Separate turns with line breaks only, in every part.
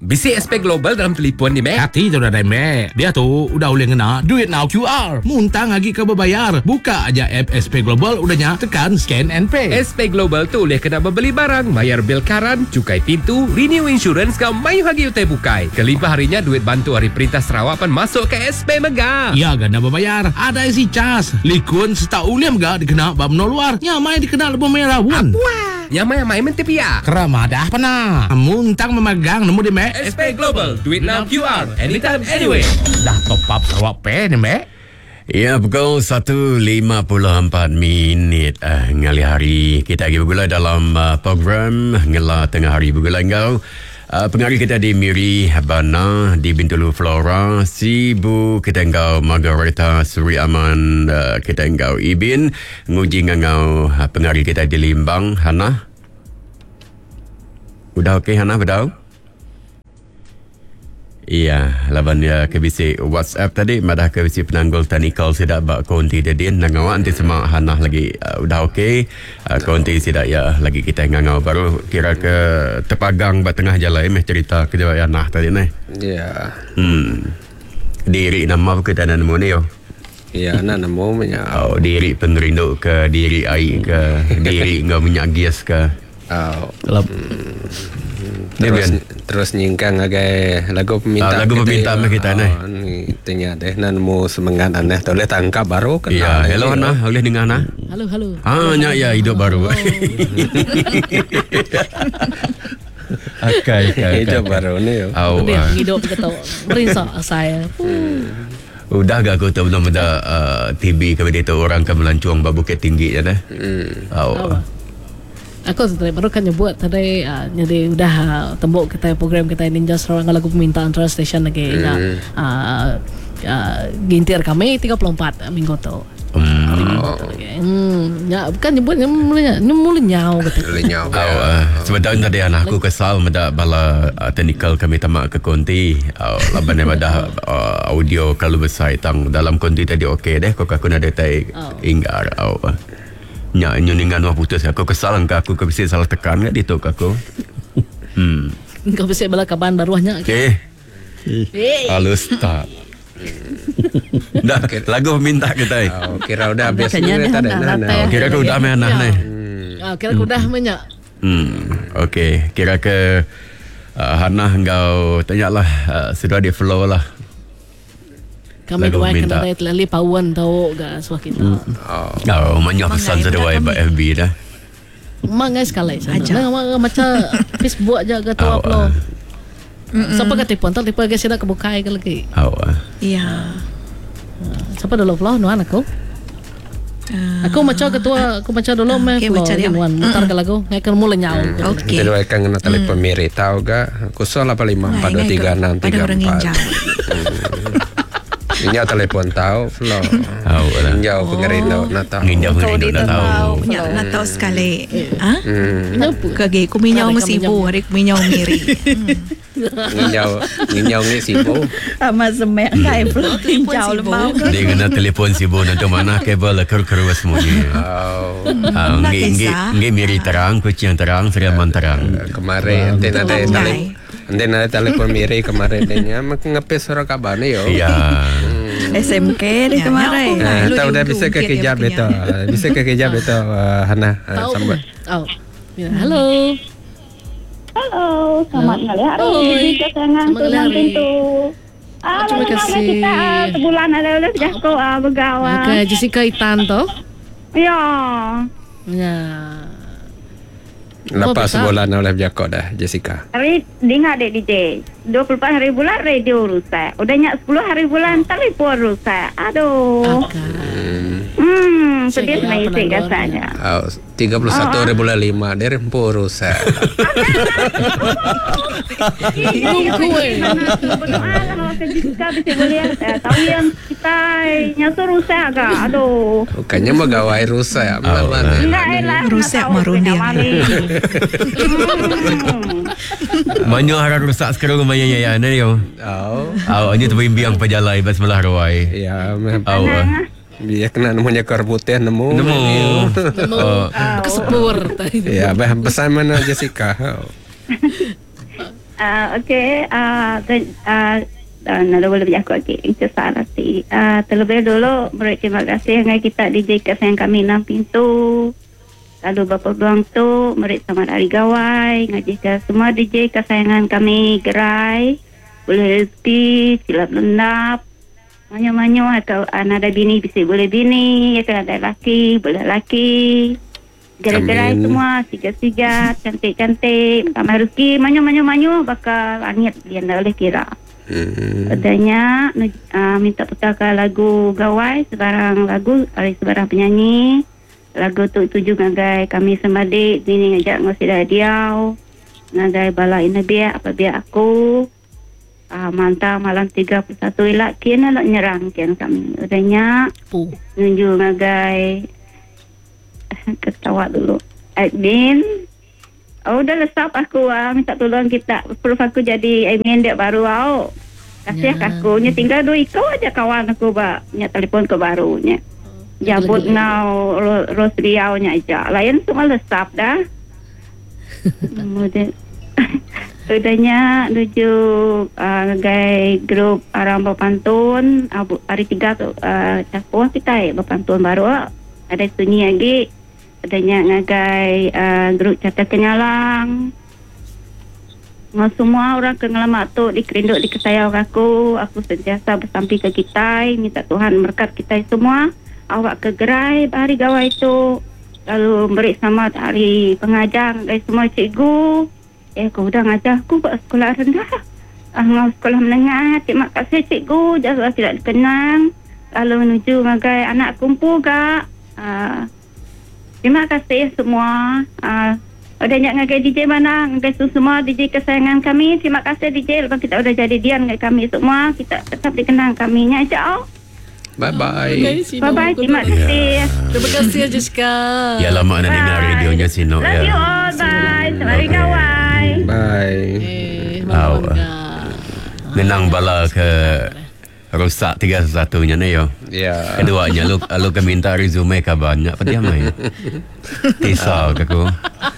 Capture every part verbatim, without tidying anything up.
Bisi S P Global dalam telefon ni, Mek.
Hati tu dah dah, Mek. Dia tu udah boleh kena duit now Q R. Muntang lagi ke berbayar. Buka aja app S P Global, udahnya tekan scan and pay.
S P Global tu boleh kena membeli barang, bayar bil karan, cukai pintu, renew insurance kau mayu hagi utai bukai. Kelimpah harinya duit bantu hari Perintah Sarawak pan masuk ke S P Mega.
Ya, ganda berbayar. Ada isi cas. Likun seta uliam gak dikena bab no luar. Nyamai dikena lebih merah pun.
Wah, yang main main mentepia.
Kerama dah pernah. Muntang memegang nemu di Mek.
S P Global, duit now Q R, anytime, anyway.
Dah top up Sarawak Pay ni, Mek.
Ya, pukul satu lima puluh empat minit uh, ngali hari kita lagi bergulai dalam uh, program ngela tengah hari bergulai engkau. Uh, pengarih kita di Miri Habana, di Bintulu Flora, Sibu kita engkau Margareta Suri Aman, uh, kita engkau Ibin, nguji ngau uh, pengarih kita di Limbang Hana. Udah okey Hana, bedau? Iya, laban ya ke bisi WhatsApp tadi, madah ke bisi penanggul tanikal sidak bak konti tadi nangau anti semak Hana lagi uh, udah okey. Uh, konti sidak ya lagi kita ngangau baru kira ke terpagang bak tengah jalan meh cerita ke jawab Hana tadi ni.
Ya.
Hmm. Diri nama ke tanah nemu ni yo.
Ya, nak nemu punya.
Oh, diri pengerinduk ke diri air ke diri ngau minyak gas ke.
Oh.
Lap.
Terus, terus nyingkang agai lagu peminta.
Ah, lagu peminta meh kita ni.
Oh, ni tanya deh nan mau semangat aneh boleh tangkap baru kenal.
Ya, hello Hana, boleh dengar Hana?
Halo, halo.
Ah, nya ya hidup baru. Akai, akai.
Hidup baru ni.
Oh,
Dia hidup kita merinsak saya.
Udah gak aku tahu benar-benar uh, T V kepada itu orang kan melancuang bab Bukit Tinggi je dah.
Hmm.
Oh.
Aku tadi baru kan nyebut tadi uh, jadi udah uh, tembok kita program kita Ninja Sarawak lagu permintaan antara stesen lagi mm. uh, uh, gintir kami tiga puluh empat minggu tu.
Hmm.
Oh. Hmm, ya bukan nyebut nyemulnya nyemulnya gitu.
Lenyau.
Oh, uh, sebenarnya tadi anak aku kesal meda bala uh, teknikal kami tamak ke konti. Oh, laban meda uh, audio kalau besar tang dalam konti tadi okey deh kok aku nak detai
oh.
inggar. Oh. Nya nyuningan wah putus aku kesal engkau aku kebisi salah tekan enggak ditok aku. Hmm.
Engkau bisa bala kaban baruahnya.
Okey.
Eh.
Halus tak. Dah lagu minta kita.
Oh, kira udah habis
Kayaknya
kita
dah
dah.
nak
Oh, kira ke udah main anak ni.
Ah, kira aku dah banyak.
Hmm. Okey, kira ke uh, Hana engkau tanyalah uh, sudah di flow lah.
Kami
Lagu
doakan
minta.
ada telali pawan tahu gak suah kita.
Oh.
Oh, banyak pesan sudah wae ba F B dah.
Mangai sekali saja. Nah, macam Facebook aja gak tahu
Oh,
upload. Siapa kata telefon tak telefon guys tidak kebuka ke lagi.
Oh.
Ya.
Siapa dulu upload nuan aku? Aku macam ketua, aku macam dulu meh
okay, baca dia.
nuan mutar ke lagu. Ngai kan mula nyau.
Okey.
Jadi kan kena telefon Miri tahu gak? Aku soal apa lima empat dua tiga enam tiga empat. Ini telepon tahu flow.
Oh, lah.
Injau pengerindau nak tahu.
Nginjau
Kau
pengerindau
dia
dah tahu.
Ya, nak tahu sekali. Ha?
Hmm.
Kage kuminyaw mo sibo, hari kuminyaw Miri.
Nginjau nginjau ni sibo.
Ama semek kai flow tinjau lemau.
Dia kena telefon sibuk nanti mana kabel ker-ker semuanya.
Oh.
Ah, ngi ngi ngi Miri terang, kucing terang, Seriaman terang.
Kemarin dia ada telefon. Anda ada telepon Miri kemarin dia mak ngepes suara kabar ni yo.
Ya.
S M K di kemarin.
Eh, tahu dah bisa ke kejap itu. Bisa ke kejap itu Hana sambut.
Oh. Ya, halo.
Halo, selamat malam hari.
Oi.
Kesenangan
Selamat
tunang
hari.
pintu. Ah,
Terima kasih.
Kita ah, sebulan ada udah jago ah begawa.
Okay, Jessica Itan tu.
Ya.
Ya.
Lepas sebulan oleh Jakob dah Jessica.
Hari dengar dek D J. dua puluh empat hari bulan radio rusak. Udah nyak sepuluh hari bulan telefon rusak. Aduh. Hmm, sedih naik sih rasanya.
Oh, tiga puluh satu hari bulan lima dia rempuh rusak.
Berdoa Jessica bisa boleh tahu yang kita nyatu rusak agak. Aduh.
Bukannya megawai rusak malah.
Enggak elah.
Rusak marundi.
Banyak harap rusak sekarang rumah yang ya ni yo.
Oh.
Oh, ini tu bimbang pejalai bas belah rawai.
Ya,
Oh.
dia kena namanya karbuteh nemu.
Nemu.
Oh. Kesepur tadi.
Ya, bah pesan mana Jessica?
Ah, okey. Ah, dan ah uh, nak boleh berjaku lagi. Itu salah si. Ah, terlebih dulu beri terima kasih dengan kita D J kesayang kami enam pintu. Lalu bapa beruang tu merit sama dari gawai ngaji ke semua D J kesayangan kami gerai boleh rezeki silap lendap manyo-manyo atau anak ada bini bisa boleh bini atau ada laki boleh laki gerai-gerai semua siga-siga cantik-cantik tambah rezeki manyo-manyo-manyo bakal langit dia nak boleh kira. Hmm. Adanya uh, minta putarkan lagu gawai sebarang lagu dari sebarang penyanyi. Lagu tu tuju ngagai kami sembadi bini ngajak ngosi dah diau ngagai bala ina biak apa biak aku ah, mantap malam tiga puluh satu ilak kena nak nyerang kian kami adanya
Puh.
nunjuk ngagai ketawa dulu admin oh dah lesap aku ah, minta tolong kita proof aku jadi admin dia baru au kasih
Ya.
aku nya tinggal dua ikau aja kawan aku ba nya telefon ke barunya jabut ngau ro, ros riau nya aja lain semua lesap dah kemudian udahnya menuju uh, gai grup orang berpantun uh, hari tiga tu uh, campur kita eh berpantun baru ada sunyi lagi adanya ngagai uh, grup Cata Kenyalang Ngau semua orang kengelamak tu dikerinduk di kesayang aku aku sentiasa bersampi ke kita minta Tuhan berkat kita semua awak ke gerai hari gawai itu lalu beri selamat hari pengajar guys semua cikgu eh aku dah ngajar aku buat sekolah rendah ah, sekolah menengah terima kasih cikgu jasa tidak dikenang lalu menuju ngagai anak kumpul gak ah, terima kasih semua ah, udah nyak ngagai D J mana ngagai semua D J kesayangan kami terima kasih D J lepas kita udah jadi dian ngagai kami semua kita tetap dikenang kami nya aja oh.
Bye-bye.
Okay,
Bye-bye, terima kasih.
Terima kasih Jessica.
Ya lama nak dengar radionya Sino
Love
ya.
you all, bye. Selamat hari gawai.
Bye.
Eh,
Au.
Mangga.
Nenang bala ke rosak tiga satunya ni yo.
Ya.
Keduanya lu lu ke minta resume ka banyak pediam mai. Tisau ke aku.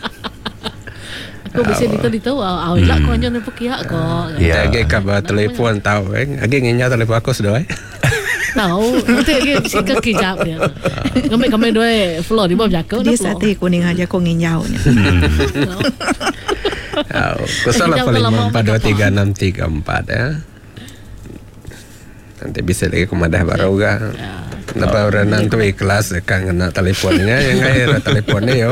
Aku bisa dito-dito awak lah kau jangan pakai kau.
Ya.
Agi kabar telefon tahu eh. Agi nginya telefon aku sudah eh.
Tahu, nanti lagi si kaki jap dia. Kami kami dua floor di bawah jago.
Dia sate kuning aja kau nginjau nya.
Kusalah paling empat dua tiga enam tiga empat ya. Nanti bisa lagi kumadah baru ga. Kenapa orang nanti ikhlas kan kena teleponnya yang akhir teleponnya yo.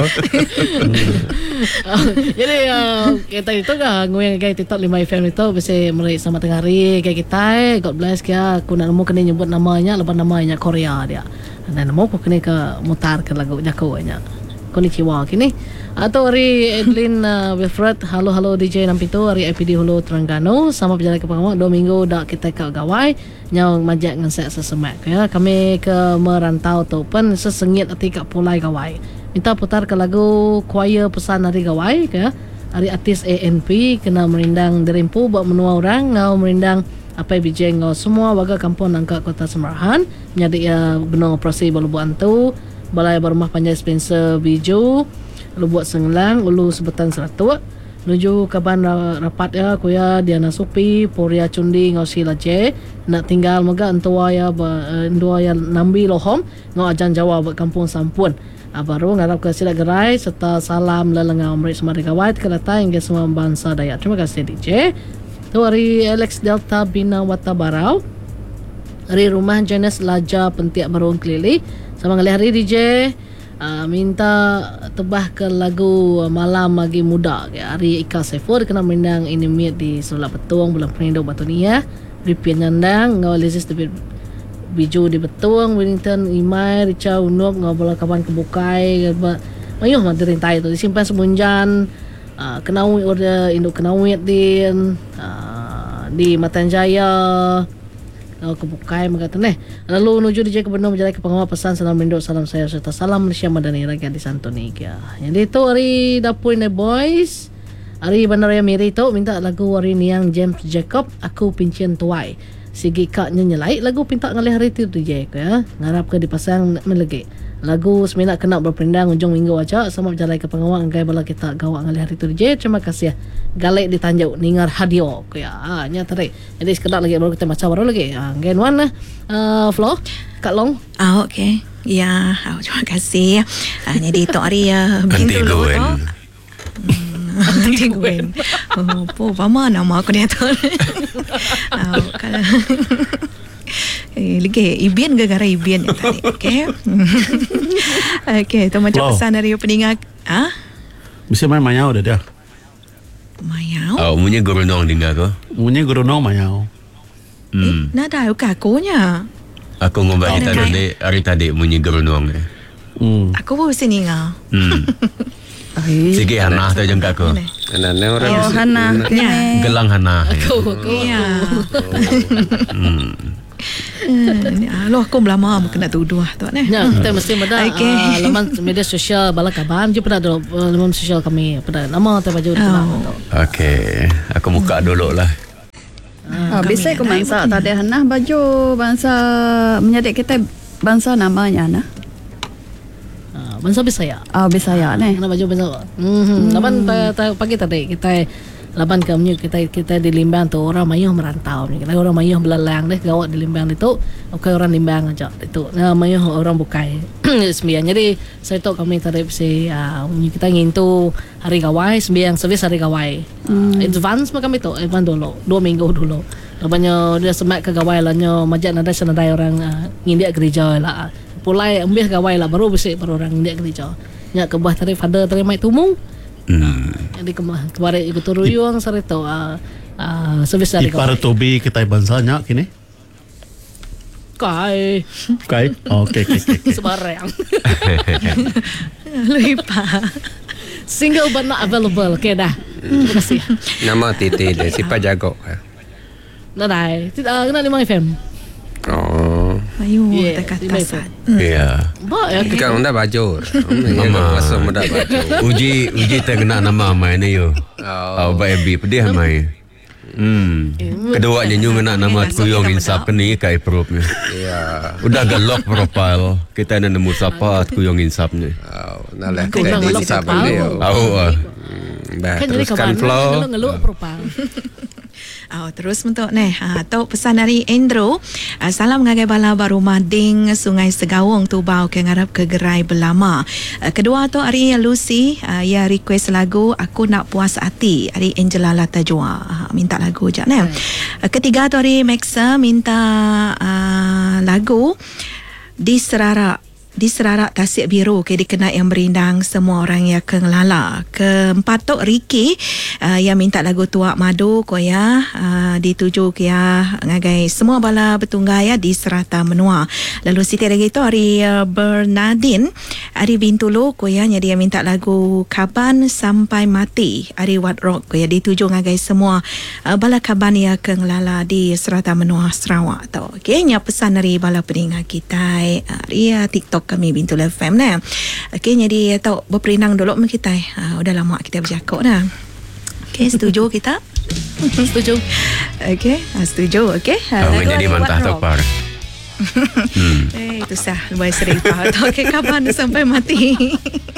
Jadi uh, kita itu kan ngoyang kayak TikTok lima F M itu bisa meraih sama tengah hari kayak kita eh God bless kia aku nak nemu kena nyebut namanya lepas namanya Korea dia dan nemu aku kena ke mutar ke lagu jago nya konnichiwa kini atau hari Edlin uh, Wilfred halo halo D J enam pintu hari I P D Hulu Terengganu sama berjalan ke pengawal dua minggu dah kita ke gawai nyau majak dengan saya sesemak ya kami ke merantau tu pun sesengit hati kat pulai gawai minta putar ke lagu choir pesan hari gawai ke hari artis A N P kena merindang derimpu buat menua orang ngau merindang apa bijeng ngau semua warga kampung Nangka Kota Semerahan menjadi ya benong operasi balu buat tu balai berumah panjang Spencer Biju lu buat senglang ulu sebetan seratus nuju kaban rapat ya kuya Diana Supi Poria Cundi ngau sila je nak tinggal mega entua ya endua ya nambi lohom ngau ajan Jawa buat kampung Sampun baru ngarap ke sila gerai serta salam lelengau merik semari kawait ke datang hingga semua bangsa Dayak. Terima kasih D J. Tu hari Alex Delta Bina Wata Barau. Hari rumah Jenis Laja Pentiak Barung Kelili. Sama kali hari D J uh, minta tebah ke lagu Malam Lagi Muda. Hari Ika Saifur kena merindang inimit di Sulap Betung bulan Perindu Batunia. Ripian Nyandang ngau Lizis David Biju di Betung, Wellington, Imai, Richa, Unup, ngobrol kapan kebukai, mayuh mati rintai tu disimpan semunjan, uh, kenawit order induk kenawit din, uh, di Matanjaya, uh, kebukai mengata neh. Lalu menuju di Jalan Kebenar berjalan ke pengawal pesan salam rindu salam saya serta salam Malaysia Madani rakyat di Santoni. Jadi tu hari dapur ini boys, hari Bandaraya Miri tu minta lagu hari Niang James Jacob, aku pincian tuai. Sigi kak nyelai lagu pinta ngalih hari tu D J ke ya ngarap ke dipasang melegi lagu semina kena berpindang ujung minggu aja sama berjalan ke pengawang gai bala kita gawak ngali hari tu D J. Terima kasih ya. Galek di Tanjung ningar hadio ya. Ah nya tadi. Jadi sekedar lagi baru kita baca baru lagi. Ah gen wan uh, Flo Kak Long.
Ah, okey. Ya, oh, terima kasih. Ah, jadi Tok Ari uh,
Nanti
bintu
Gwen.
lo. Nanti Gwen. Oh, po, pama nama aku ni tu. Ah, kalau Eh, lagi Ibian gara-gara Ibian yang tadi. Okey. Okey, tu macam
Wow.
pesan dari pendengar. Ah,
Mesti main mayau dah dah.
Mayau.
Oh, punya gerunong tinggal ko.
Punya geronong mayau.
Hmm.
Nak dah uka akunya.
Aku ngomong
Oh,
tadi tadi hari tadi punya gerunong.
Hmm.
Aku pun sini ngah.
Hmm. Sikit Hana tu jengka ko.
Anak-anak orang
Oh, Hana.
Ya.
Gelang Hana.
Kau kau.
Ya.
Hmm.
Hmm, loh aku belama kena tuduh tu ni.
Ya, kita mesti pada
Okey.
uh, laman media sosial bala kaban je pada dulu uh, laman sosial kami pada nama tu baju tu.
Okey, aku buka dulu lah.
Ah, biasa aku bangsa tadi Hana baju bangsa menjadi kita bangsa namanya nah.
Ah, bangsa Bisaya.
Ah, Bisaya ni.
Mana baju bangsa. Hmm, laban ta- ta- pagi tadi kita laban kami kita kita di Limbang tu orang mayuh merantau ni. Kita orang mayuh belalang deh gawat di Limbang itu. Okey orang Limbang aja itu. Nah mayuh orang bukai. Sembilan. Jadi saya tahu kami tadi si uh, kita ngintu hari gawai sembiang servis hari gawai. Uh, advance mah kami tu advance dulu dua minggu dulu. Labannya dia semak ke gawai lah nyo majak nada senadai orang uh, ngindia gereja lah. Pulai ambil gawai lah baru bisik baru orang ngindia gereja. Nya ke buah tadi father tadi mai tumu.
Hmm.
Jadi kemarin kemarin ikut turuyung sari tu uh, uh, servis dari
Ipar
gawai.
Tobi kita bansanya kini.
Kai
Okay. Oh, okay, okay, okay, okay.
sebarang.
Lupa.
Single but not available. Okay dah. Terima kasih.
nama Titi dia siapa jago.
Dah dah. Tidak kena lima F M.
Oh,
Ayu,
Yeah,
dekat
lima
tasan.
Ya.
Ba ya.
kan unda baju.
Mama.
Masa muda baju.
Uji uji terkena nama Amai ni yo.
Oh.
Oh, Baik Abi pedih Amai. Hmm. Kedua nyanyi nak nama Kuyong Insap ni kai proof ni.
Ya.
Udah gelok profile. Kita nak nemu siapa Kuyong Insap ni.
Oh, nalah
Kau
kita
bilang
di
ngelok
sabar
tahu.
dia.
Tahu ah.
Bah,
Kan jadi
teruskan
kawan
flow.
ngeluk ngeluk propal.
Oh, terus untuk ni. Ha, tu pesan dari Andrew. Uh, salam ngagai bala baru mading Sungai Segawong Tubau ke ngarap ke gerai belama. Uh, kedua tu hari Lucy uh, ia request lagu Aku Nak Puas Hati. Hari Angela Latajua uh, minta lagu je ni. Uh, ketiga tu hari Maxa minta uh, lagu Di Serarak di Serarak Tasik Biru ke dikenal yang berindang semua orang yang kengelala. Keempat tu Ricky uh, yang minta lagu Tuak Madu ko ya uh, dituju ke ya ngagai semua bala betunggai ya di Serata Menua. Lalu Siti lagi tu hari uh, Bernardine hari Bintulu ko ya jadi yang minta lagu Kaban Sampai Mati hari Wat Rock ko ya dituju ngagai semua uh, bala kaban yang kengelala di Serata Menua Sarawak tu. Okey nya pesan dari bala pendengar kita hari uh, TikTok kami Bintul F M nah. Okey jadi tahu berperindang dulu med kita. Uh, udah lama kita bercakap dah. Okey setuju kita?
Setuju.
Okey, uh, setuju. Okey.
Kau menjadi mantah topar.
Eh itu sah. Luar seripah. Okey kapan sampai mati.